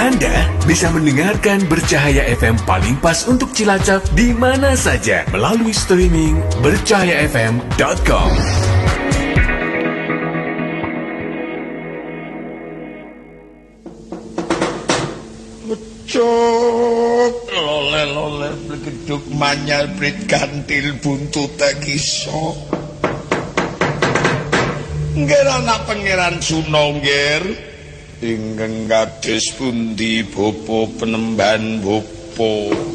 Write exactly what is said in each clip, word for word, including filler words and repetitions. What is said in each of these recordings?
Anda bisa mendengarkan Bercahaya F M paling pas untuk Cilacap di mana saja melalui streaming bercahaya f m dot com. Cuk, lole-lole blegeduk manyal brit gantil buntut iso. Ngger anak pangeran Suna ngger ingkang kados pundi bapa penemban bapa.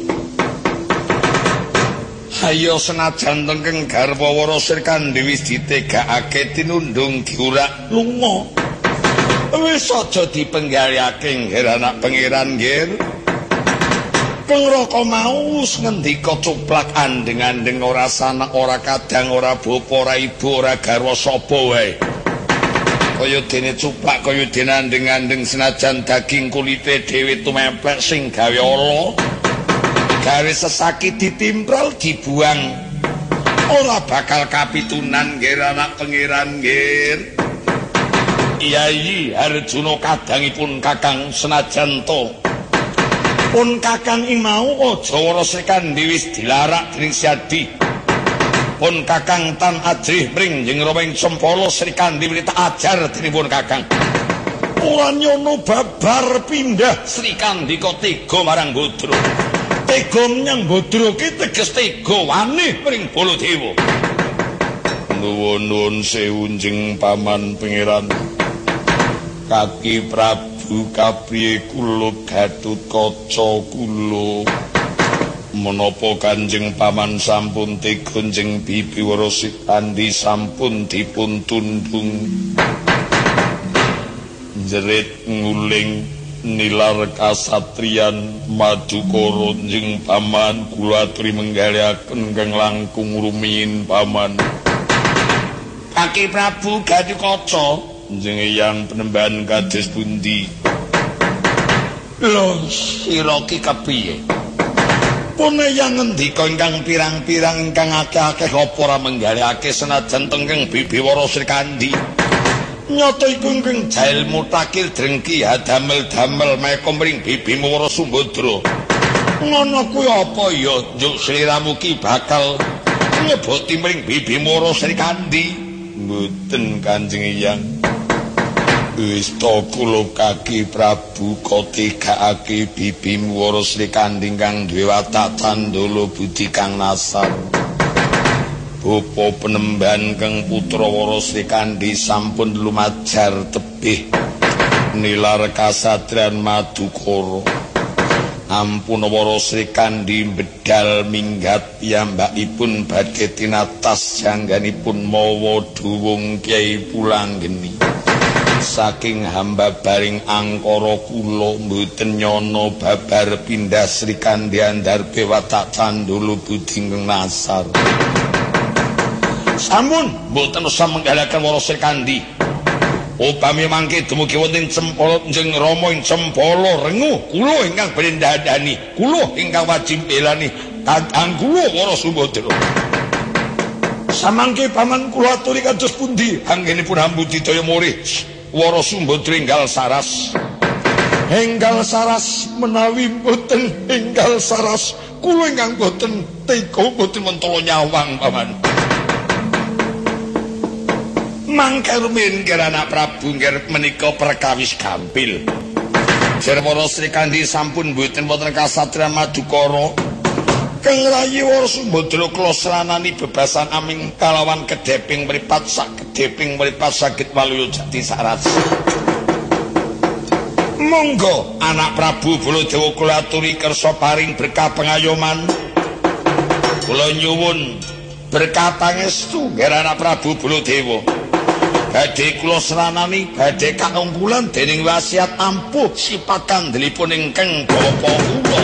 Hayo senajan tengkeng garwa wara Srikandhi wis ditegakake tinundung diurak lunga. Wis aja dipenggalihake ngger anak pangeran ngger. Pengraka mau ngendika cuplak andeng-andeng ora sanak ora kadang ora bapa ora ibu ora garwa sapa wae. Kaya dene cuplak kaya dene andeng-andeng senajan daging kulite dhewe tumempek sing gawe ala. Gawe sesaki ditimpral dibuang. Ora bakal kapitunan ngger anak pangeran ngger. Kyai Arjuna kadangipun Kakang senajan to pun Kakang ing mau aja wara Srikandhi wis dilarak dening Siadi. Pun Kakang tan ajrih mring ing rawing Cempala Srikandhi wilita ajar denipun Kakang. Ora nyono babar pindah Srikandhi kok tega marang Badra. Tega menyang Badra ki teges tega wani mring Baladewa. Nuwun-nuwun sewu njing paman pangeran. Kaki Prabu kapriye kula Gatotkaca kula menapa Kanjeng Paman sampun tega njeng Bibi Wara Srikandhi sampun dipun tundhung jerit nguling nilar kasatriyan Madukara njeng Paman kula aturi menggalihaken kang langkung rumiyin Paman. Kaki Prabu Gatotkaca njeng yang penemban kados pundi? Lho, sira ki kepiye? Pun yang ngendika ingkang pirang-pirang ingkang akeh-akeh apa ora menggalihake senajan tengkeng Bibi Wara Srikandhi. Nyata iku ingkang jail mutakil drengki damel-damel meka mring Bibi Wara Sumbadra. Ngono kuwi apa ya njuk sliramu ki bakal nyeboti mring Bibi Wara Srikandhi? Mboten Kanjeng Hyang. Wis to kula Kaki Prabu kotegakake Bibi Wara Srikandhi kang duwe watak candala budi kang nasab. Bapa penemban kang putra Wara Srikandhi sampun lumajar tebih nilar kasatriyan Madukara. Ampun Wara Srikandhi bedal minggat piyambakipun badhe tinatas jangganipun mawa duwung Kyai Pulanggeni. Saking hamba baring angkara kula mboten nyono babar pindah Srikandhi andharpe watak candala budi nasar. Sampun mboten usah menggalaken Wara Srikandhi. Upami mangke dumugi wonten Cempala njeng Rama ing Cempala rengu kula ingkang badhe ndadani, kula ingkang wajib belani kakang kula Wara Sumbadra. Samangke paman kula aturi kados pundi anggenipun Hambudidaya Murih Wara Sumbadra enggal saras. Enggal saras menawi mboten enggal saras kula ingkang mboten tega mboten mentala nyawang paman. Mangke rumiyin ngger anak Prabu ngger menika perkawis gampil. Jer Wara Srikandhi sampun mboten wonten kasatriyan Madukara. Kang rayi Wara Sumbadra kula sranani bebasan aming kalawan kedheping mripat sak kedheping mripat saged waluya jati saras. Monggo anak Prabu Baladewa kula aturi kersa paring berkah pengayoman. Kula nyuwun berkah pangestu ngger anak Prabu Baladewa. Badhe kula sranani badhe kaungkulan dening wasiat ampuh sifat kandelipun ingkang bapa kula.